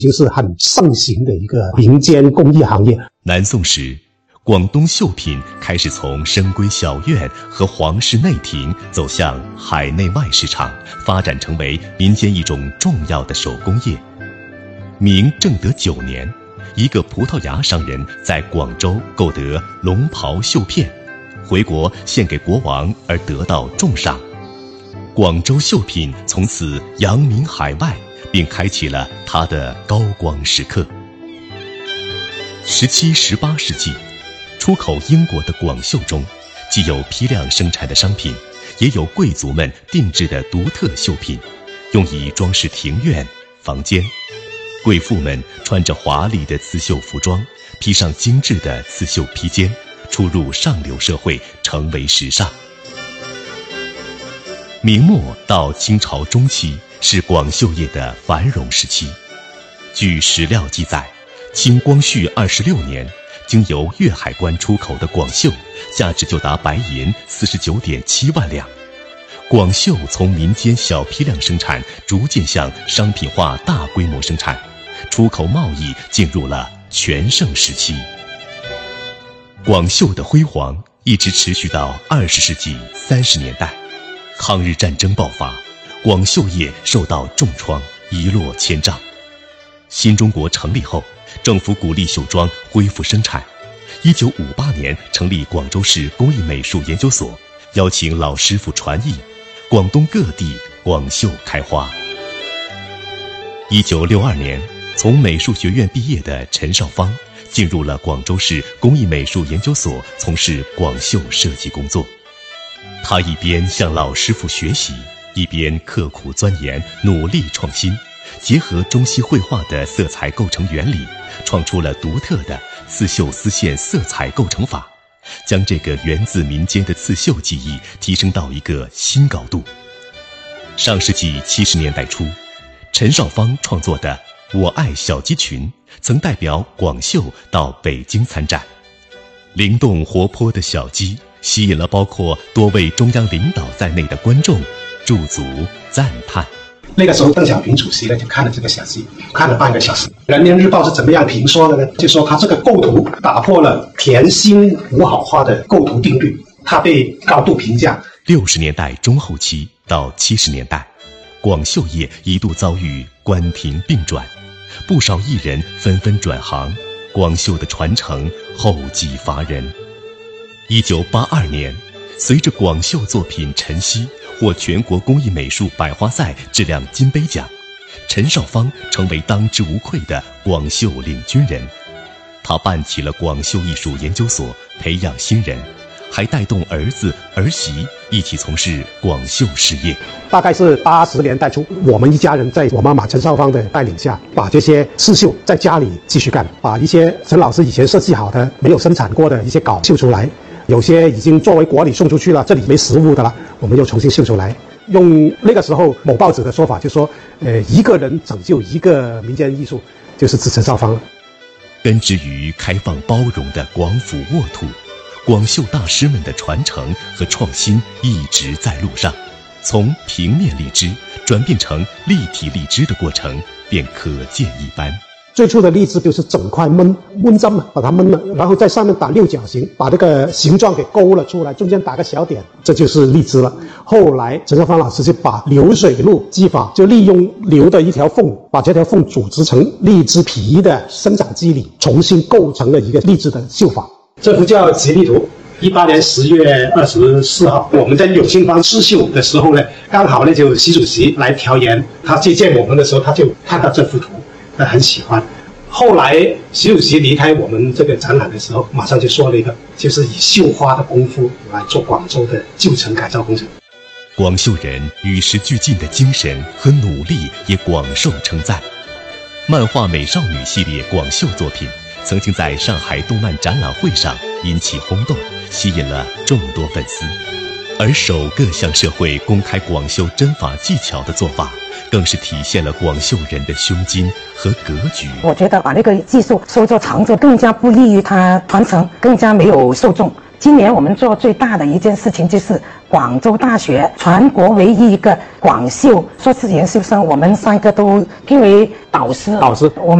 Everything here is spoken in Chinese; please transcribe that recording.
就是很盛行的一个民间工艺行业。 南宋时，广东绣品开始从深闺小院和皇室内廷走向海内外市场，发展成为民间一种重要的手工业。明正德9年，一个葡萄牙商人在广州购得龙袍绣片，回国献给国王而得到重赏。广州绣品从此扬名海外，并开启了它的高光时刻。17、18世纪，出口英国的广绣中，既有批量生产的商品，也有贵族们定制的独特绣品，用以装饰庭院、房间。贵妇们穿着华丽的刺绣服装，披上精致的刺绣披肩，出入上流社会，成为时尚。明末到清朝中期是广绣业的繁荣时期。据史料记载，清光绪26年，经由粤海关出口的广绣，价值就达白银49.7万两。广绣从民间小批量生产，逐渐向商品化大规模生产，出口贸易进入了全盛时期。广绣的辉煌一直持续到20世纪30年代。抗日战争爆发，广绣业受到重创，一落千丈。新中国成立后，政府鼓励绣庄恢复生产。1958年成立广州市工艺美术研究所，邀请老师傅传艺，广东各地广绣开花。1962年，从美术学院毕业的陈少芳进入了广州市工艺美术研究所，从事广绣设计工作。他一边向老师傅学习，一边刻苦钻研，努力创新，结合中西绘画的色彩构成原理，创出了独特的刺绣丝线色彩构成法，将这个源自民间的刺绣技艺提升到一个新高度。上世纪70年代初，陈少芳创作的《我爱小鸡群》曾代表广绣到北京参展。灵动活泼的小鸡吸引了包括多位中央领导在内的观众驻足赞叹。 那个时候邓小平主席呢就看了这个小鸡，看了半个小时。人民日报是怎么样评说的呢？就说他这个构图打破了甜心五好花的构图定律，他被高度评价。 60年代中后期到70年代，广绣业一度遭遇关停并转，不少艺人纷纷转行，广绣的传承后继乏人。1982年，随着广绣作品晨曦获全国工艺美术百花赛质量金杯奖，陈少芳成为当之无愧的广绣领军人。他办起了广绣艺术研究所，培养新人，还带动儿子儿媳一起从事广绣事业。 大概是80年代初，我们一家人在我妈妈陈少芳的带领下，把这些刺绣在家里继续干，把一些陈老师以前设计好的没有生产过的一些稿绣出来，有些已经作为国礼送出去了，这里没实物的了，我们又重新绣出来。用那个时候某报纸的说法，就说一个人拯救一个民间艺术，就是指陈少芳了。 根植于开放包容的广府沃土，广绣大师们的传承和创新一直在路上。从平面荔枝转变成立体荔枝的过程便可见一斑。 最初的荔枝就是整块焖针嘛，把它焖了，然后在上面打六角形，把这个形状给勾了出来，中间打个小点，这就是荔枝了。后来陈少芳老师就把流水路技法，就利用流的一条缝，把这条缝组织成荔枝皮的生长机理，重新构成了一个荔枝的绣法。这幅叫《吉利图》。18年10月24号，我们在永庆坊试绣的时候呢，刚好呢就习主席来调研，他接见我们的时候，他就看到这幅图，他很喜欢。后来习主席离开我们这个展览的时候，马上就说了一个，就是以绣花的功夫来做广州的旧城改造工程。 广绣人与时俱进的精神和努力也广受称赞。漫画美少女系列广绣作品曾经在上海动漫展览会上引起轰动，吸引了众多粉丝。而首个向社会公开广绣针法技巧的做法，更是体现了广绣人的胸襟和格局。 我觉得把那个技术收作藏着，更加不利于它传承，更加没有受众。今年我们做最大的一件事情，就是广州大学全国唯一一个广绣硕士研究生，我们3个都评为导师。 导师， 我们